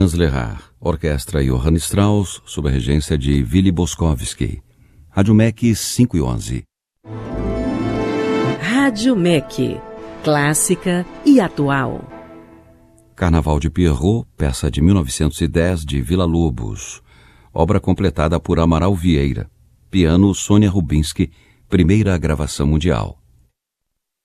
Lerrar, Orquestra Johann Strauss, sob a regência de Willy Boskovsky. Rádio MEC 5:11. Rádio MEC, clássica e atual. Carnaval de Pierrot, peça de 1910 de Villa-Lobos. Obra completada por Amaral Vieira. Piano Sônia Rubinski, primeira gravação mundial.